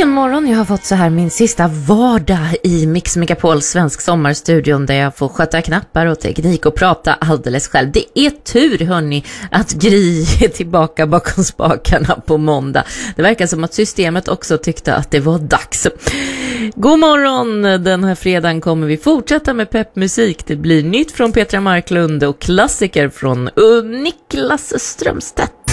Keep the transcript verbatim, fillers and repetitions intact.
Vilken morgon jag har fått så här min sista vardag i Mix Megapol Svensk Sommarstudion där jag får sköta knappar och teknik och prata alldeles själv. Det är tur hörni att Gry är tillbaka bakom spakarna på måndag. Det verkar som att systemet också tyckte att det var dags. God morgon, den här fredagen kommer vi fortsätta med peppmusik. Det blir nytt från Petra Marklund och klassiker från uh, Niklas Strömstedt.